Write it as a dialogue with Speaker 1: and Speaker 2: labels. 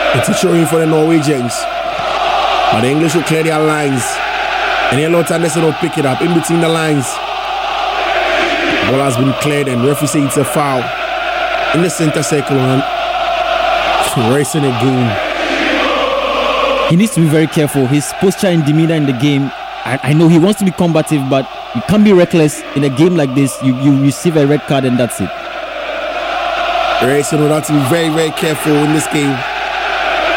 Speaker 1: It's a showing for the Norwegians. But the English will clear their lines. And Yellow Anderson will pick it up in between the lines. Ball has been cleared and referee says it's a foul. In the center circle and racing again.
Speaker 2: He needs to be very careful. His posture and demeanor in the game, I know he wants to be combative, but you can't be reckless in a game like this. You receive a red card and that's it.
Speaker 1: Racing will have to be very, very careful in this game.